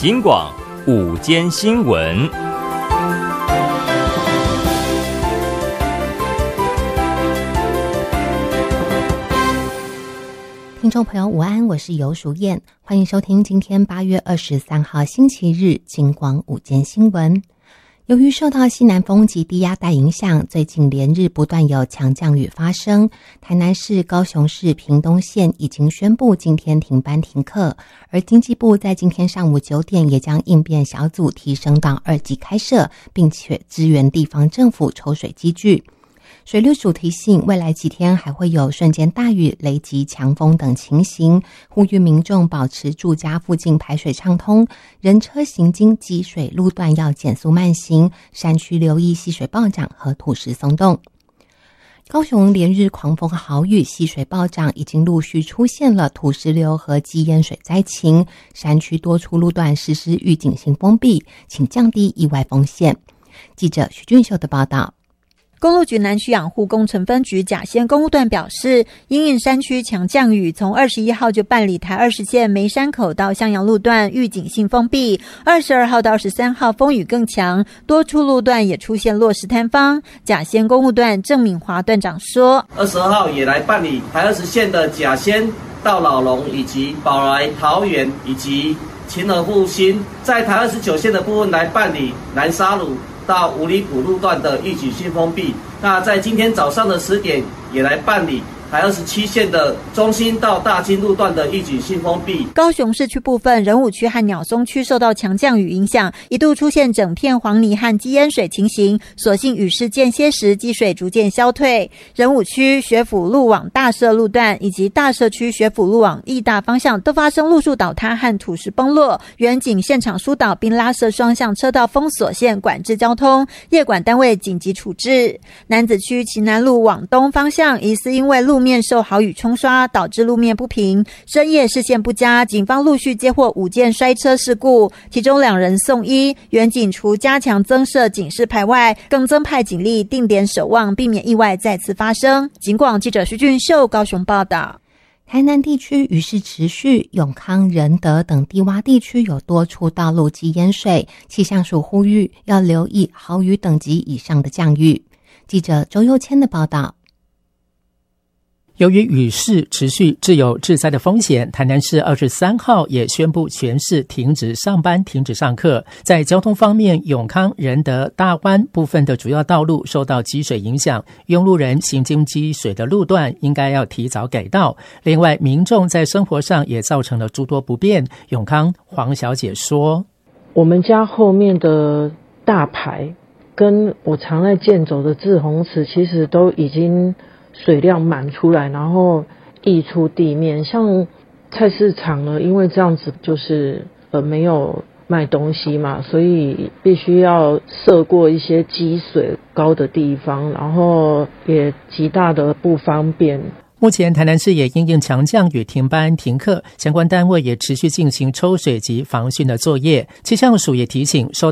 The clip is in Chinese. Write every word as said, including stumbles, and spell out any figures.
警广午间新闻。 听众朋友午安，我是游淑燕，欢迎收听今天八月二十三号星期日警广午间新闻。由于受到西南风及低压带影响，最近连日不断有强降雨发生，台南市、高雄市、屏东县已经宣布今天停班停课，而经济部在今天上午九点也将应变小组提升到二级开设，并且支援地方政府抽水机具。水利署提醒，未来几天还会有瞬间大雨、雷击、强风等情形，呼吁民众保持住家附近排水畅通，人车行经积水路段要减速慢行，山区留意溪水暴涨和土石松动。高雄连日狂风豪雨，溪水暴涨，已经陆续出现了土石流和积淹水灾情，山区多处路段实施预警性封闭，请降低意外风险。记者徐俊秀的报道。 公路局南区养护工程分局甲仙公路段表示，因应山区强降雨，从二十一号就办理台二十线梅山口到向阳路段预警性封闭。二十二号到二十三号风雨更强，多处路段也出现落石坍方。甲仙公路段郑敏华段长说， 二十二号也来办理台二十线的甲仙到老龙以及宝来桃园以及勤和复兴，在台二十九线的部分来办理南沙鲁到五里埔路段的预警性封闭。那在今天早上的十点也来办理台二十七线的中心到大金路段的预警性封闭。 高雄市区部分仁武区和鸟松区受到强降雨影响，一度出现整片黄泥和积淹水情形，所幸雨势间歇时积水逐渐消退。仁武区学府路往大社路段以及大社区学府路往义大方向都发生路树倒塌和土石崩落，远警现场疏导并拉设双向车道封锁线管制交通，业管单位紧急处置。楠梓区旗南路往东方向疑似因为路面受豪雨冲刷，导致路面不平，深夜视线不佳，警方陆续接获五件摔车事故，其中两人送医。远警除加强增设警示牌外，更增派警力定点守望，避免意外再次发生。警广记者徐俊秀高雄报道。 台南地区雨势持续，永康、仁德等低洼地区有多处道路积淹水，气象署呼吁要留意豪雨等级以上的降雨。记者周佑谦的报道。 由于雨势持续，致有致灾的风险，台南市二十三号也宣布全市停止上班、停止上课。在交通方面，永康、仁德、大湾部分的主要道路受到积水影响，用路人行经积水的路段应该要提早改道。另外，民众在生活上也造成了诸多不便。永康黄小姐说：“ 我们家后面的大排跟我常在健走的志宏池，其实都已经水量满出来，然后溢出地面。像菜市场呢，因为这样子就是呃没有卖东西嘛，所以必须要涉过一些积水高的地方，然后也极大的不方便。” 目前台南市也因应强降雨停班停课，相关单位也持续进行抽水及防汛的作业。气象署也提醒受